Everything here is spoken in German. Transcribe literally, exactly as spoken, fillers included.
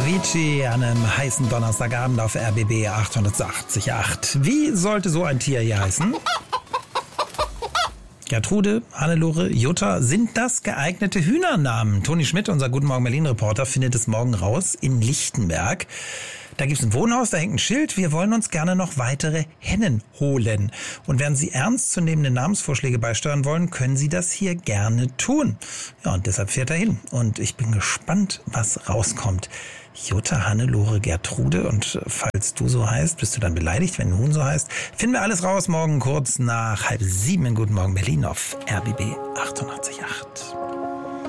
Avicii an einem heißen Donnerstagabend auf R B B achtundachtzig Komma acht. Wie sollte so ein Tier hier heißen? Gertrude, Hannelore, Jutta, sind das geeignete Hühnernamen? Toni Schmidt, unser Guten Morgen Berlin-Reporter, findet es morgen raus in Lichtenberg. Da gibt es ein Wohnhaus, da hängt ein Schild. Wir wollen uns gerne noch weitere Hennen holen. Und wenn Sie ernstzunehmende Namensvorschläge beisteuern wollen, können Sie das hier gerne tun. Ja, und deshalb fährt er hin. Und ich bin gespannt, was rauskommt. Jutta, Hannelore, Gertrude. Und falls du so heißt, bist du dann beleidigt, wenn Huhn so heißt? Finden wir alles raus morgen kurz nach halb sieben in Guten Morgen Berlin auf R B B achtundachtzig Komma acht.